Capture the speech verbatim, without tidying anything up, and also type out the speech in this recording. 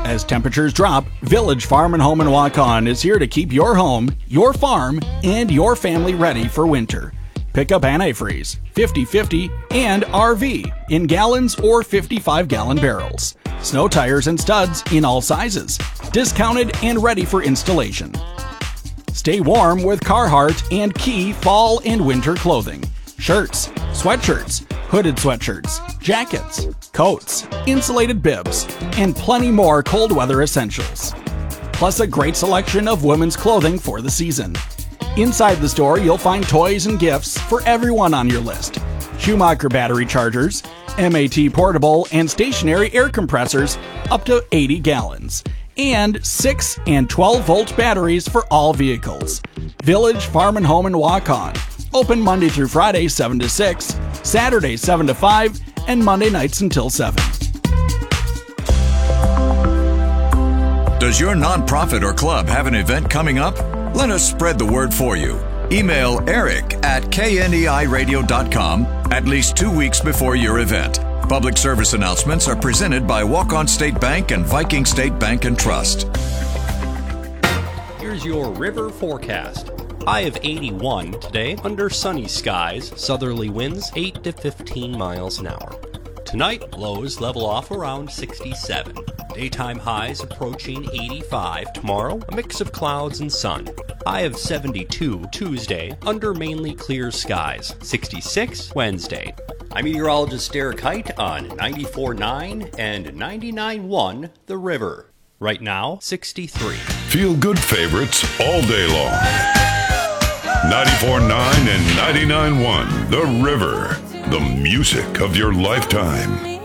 As temperatures drop, Village Farm and Home in Waukon is here to keep your home, your farm, and your family ready for winter. Pick up antifreeze, fifty fifty, and R V in gallons or fifty-five gallon barrels. Snow tires and studs in all sizes. Discounted and ready for installation. Stay warm with Carhartt and Key fall and winter clothing. Shirts, sweatshirts, hooded sweatshirts, jackets, coats, insulated bibs, and plenty more cold weather essentials. Plus a great selection of women's clothing for the season. Inside the store, you'll find toys and gifts for everyone on your list. Schumacher battery chargers, M A T portable and stationary air compressors up to eighty gallons, and six and twelve volt batteries for all vehicles. Village Farm and Home in Waukon. Open Monday through Friday seven to six, Saturday seven to five, and Monday nights until seven. Does your nonprofit or club have an event coming up? Let us spread the word for you. Email Eric at K N E I radio dot com at least two weeks before your event. Public service announcements are presented by Waukon State Bank and Viking State Bank and Trust. Here's your river forecast. High of eighty-one today, under sunny skies, southerly winds eight to fifteen miles an hour. Tonight, lows level off around sixty-seven. Daytime highs approaching eighty-five. Tomorrow, a mix of clouds and sun. High of seventy-two Tuesday, under mainly clear skies. sixty-six Wednesday. I'm meteorologist Derek Height on ninety-four point nine and ninety-nine point one The River. Right now, sixty-three. Feel good favorites all day long. ninety-four point nine and ninety-nine point one The River. The music of your lifetime.